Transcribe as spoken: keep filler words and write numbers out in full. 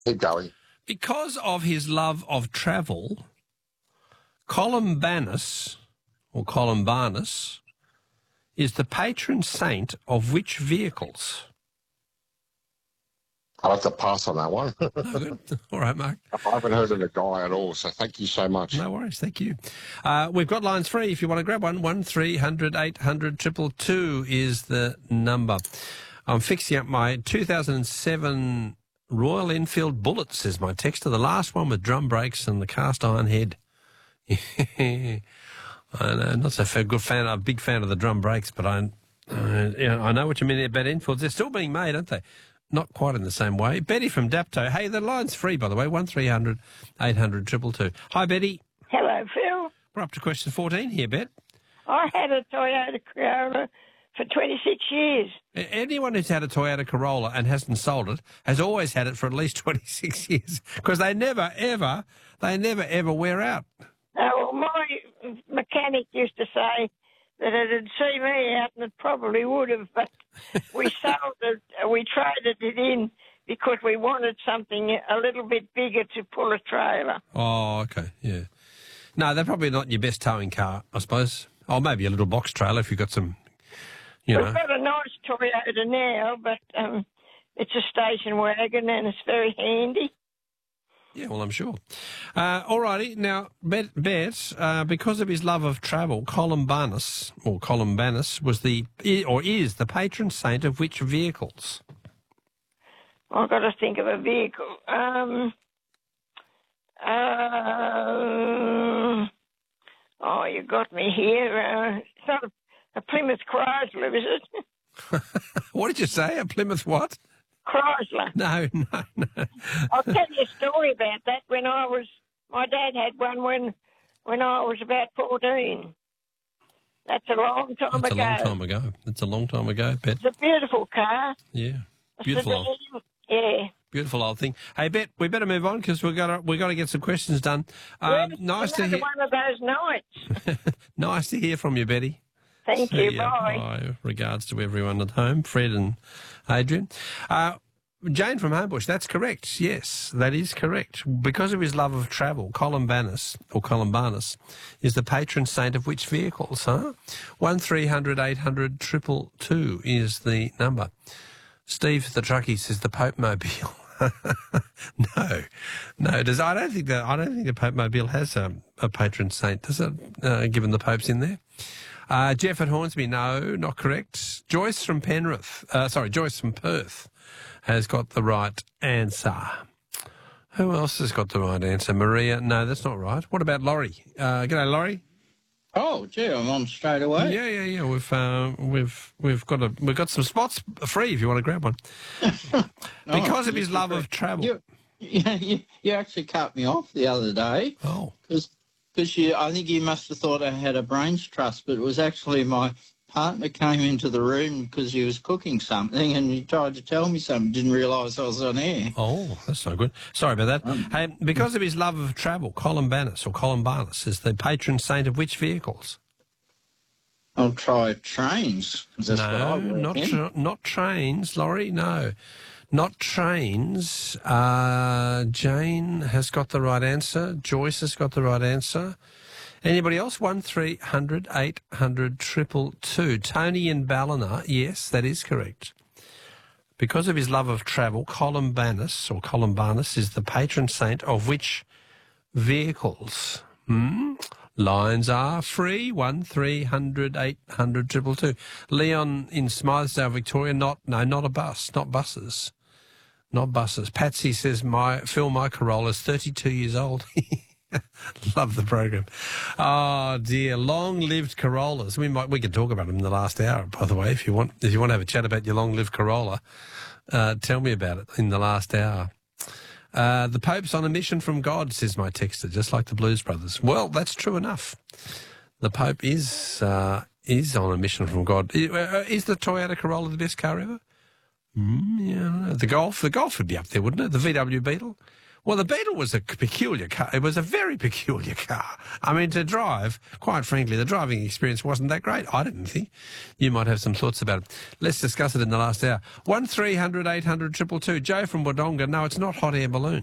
Keep going. Because of his love of travel, Columbanus, or Columbanus, is the patron saint of which vehicles? I'll have to pass on that one. Oh, good. All right, Mark. I haven't heard of the guy at all, so thank you so much. No worries, thank you. Uh, we've got lines free if you want to grab one. One three hundred eight hundred triple two is the number. I'm fixing up my two thousand seven Royal Enfield Bullet, says my texter. The last one with drum brakes and the cast iron head. I know, not so a good fan. I'm a big fan of the drum brakes, but I, uh, yeah, I know what you mean about Enfields. They're still being made, aren't they? Not quite in the same way. Betty from Dapto. Hey, the line's free, by the way. One three hundred eight hundred triple two. Hi, Betty. Hello, Phil. We're up to question fourteen here, Bet. I had a Toyota Corolla for twenty-six years. Anyone who's had a Toyota Corolla and hasn't sold it has always had it for at least twenty-six years because they never, ever, they never, ever wear out. Uh, well, my mechanic used to say that it'd see me out, and it probably would have, but we sold it, we traded it in because we wanted something a little bit bigger to pull a trailer. Oh, okay, yeah. No, they're probably not your best towing car, I suppose. Or maybe a little box trailer if you've got some, you know. We've got a nice Toyota now, but um, it's a station wagon and it's very handy. Yeah, well, I'm sure. Uh, all righty. Now, Bet, Bet uh, because of his love of travel, Columbanus, or Columbanus, was the, or is the patron saint of which vehicles? I've got to think of a vehicle. Um, uh, oh, you got me here. Uh, it's not a, a Plymouth Chrysler, is it? What did you say? A Plymouth what? Chrysler. No, no, no. I'll tell you a story about that. When I was, my dad had one when, when I was about fourteen. That's a long time That's ago. That's a long time ago. That's a long time ago, Bet. It's a beautiful car. Yeah, beautiful. Old, yeah. Beautiful old thing. Hey, Bet, we better move on because we've got to, we've got to get some questions done. Um, yes, nice to hear. one of those nights. Nice to hear from you, Betty. Thank See you. ya. Bye. Bye. Regards to everyone at home, Fred and Adrian. Uh, Jane from Homebush, that's correct. Yes, that is correct. Because of his love of travel, Columbanus, or Columbanus, is the patron saint of which vehicles, huh? One three hundred eight hundred triple two is the number. Steve the truckie says the Pope Mobile. no, no. Does I don't think that I don't think the Pope Mobile has a, a patron saint, does it? Uh, given the Pope's in there. Uh, Jeff at Hornsby, no, not correct. Joyce from Penrith, uh, sorry, Joyce from Perth has got the right answer. Who else has got the right answer? Maria, no, that's not right. What about Laurie? Uh, g'day, Laurie. Oh, gee, I'm on straight away. Yeah, yeah, yeah. We've uh, we've we've got a we've got some spots free if you want to grab one. Because oh, of his love of travel. You, you, you, you actually cut me off the other day. Oh. Because you, I think you must have thought I had a brains trust, but it was actually my partner came into the room because he was cooking something and he tried to tell me something, didn't realise I was on air. Oh, that's no good. Sorry about that. Um, hey, because of his love of travel, Columbanus, or Columbanus, is the patron saint of which vehicles? I'll try trains. That's no, what I not tra- not trains, Laurie, no. Not trains. Uh, Jane has got the right answer. Joyce has got the right answer. Anybody else? One three hundred eight hundred triple two. Tony in Ballina. Yes, that is correct. Because of his love of travel, Columbanus or Columbanus is the patron saint of which vehicles? Hmm? Lines are free. One three hundred eight hundred triple two. Leon in Smythesdale, Victoria. Not no, not a bus. Not buses. Not buses. Patsy says my Phil my Corolla's thirty-two years old. Love the program. Oh dear, long-lived Corollas. We might we could talk about them in the last hour. By the way, if you want, if you want to have a chat about your long-lived Corolla, uh, tell me about it in the last hour. Uh, the Pope's on a mission from God, says my texter, just like the Blues Brothers. Well, that's true enough. The Pope is uh, is on a mission from God. Is the Toyota Corolla the best car ever? Mm, yeah, I don't know. The Golf, the Golf would be up there, wouldn't it? The V W Beetle. Well, the Beetle was a peculiar car. It was a very peculiar car. I mean, to drive, quite frankly, the driving experience wasn't that great. I didn't think. You might have some thoughts about it. Let's discuss it in the last hour. one three hundred eight hundred two two two. Joe from Wodonga. No, it's not hot air balloon.